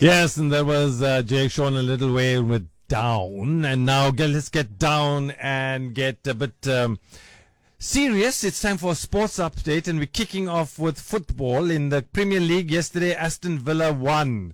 Yes, and that was Jake Sean a little way with Down. And now let's get down and get a bit serious. It's time for a sports update, and we're kicking off with football. In the Premier League yesterday, Aston Villa won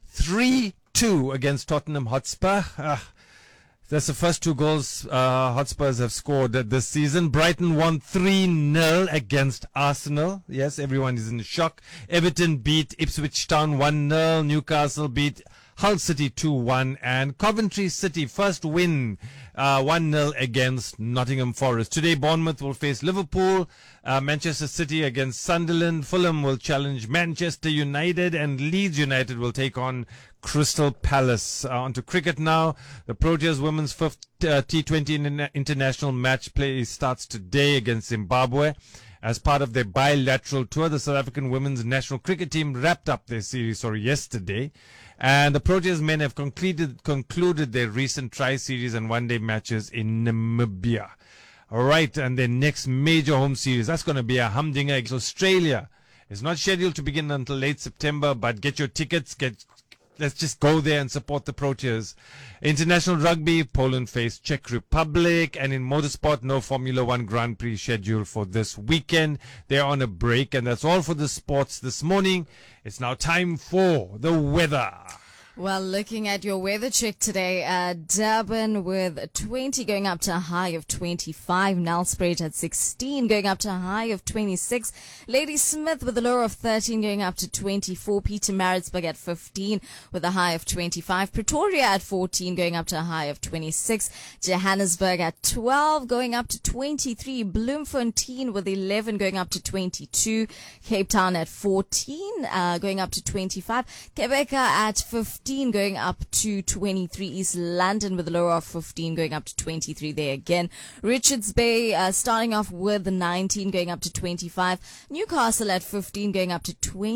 3-2 against Tottenham Hotspur. That's the first two goals Hotspurs have scored this season. Brighton won 3-0 against Arsenal. Yes, everyone is in shock. Everton beat Ipswich Town 1-0. Newcastle beat Hull City 2-1. And Coventry City, first win 1-0 against Nottingham Forest. Today, Bournemouth will face Liverpool. Manchester City against Sunderland. Fulham will challenge Manchester United. And Leeds United will take on Crystal Palace. On to cricket now. The Proteas women's fifth T20 international match play starts today against Zimbabwe. As part of their bilateral tour, the South African women's national cricket team wrapped up their series yesterday. And the Proteas men have concluded their recent tri-series and one-day matches in Namibia. All right, and their next major home series, that's going to be a humdinger against Australia. It's not scheduled to begin until late September, but get your tickets, let's just go there and support the Proteas. International rugby, Poland face Czech Republic. And in motorsport, no Formula One Grand Prix scheduled for this weekend. They're on a break. And that's all for the sports this morning. It's now time for the weather. Well, looking at your weather check today, Durban with 20 going up to a high of 25. Nelspruit at 16 going up to a high of 26. Ladysmith with a low of 13 going up to 24. Pietermaritzburg at 15 with a high of 25. Pretoria at 14 going up to a high of 26. Johannesburg at 12 going up to 23. Bloemfontein with 11 going up to 22. Cape Town at 14 going up to 25. Quebec at 15 going up to 23. East London with a lower of 15 going up to 23 there again. Richards Bay starting off with 19 going up to 25. Newcastle at 15 going up to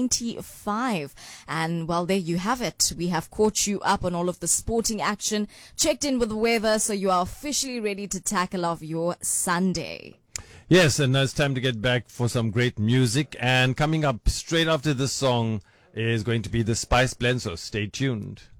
25. And well, there you have it. We have caught you up on all of the sporting action, checked in with the weather, so you are officially ready to tackle off your Sunday. Yes, and now it's time to get back for some great music. And coming up straight after this song is going to be the Spice Blend, so stay tuned.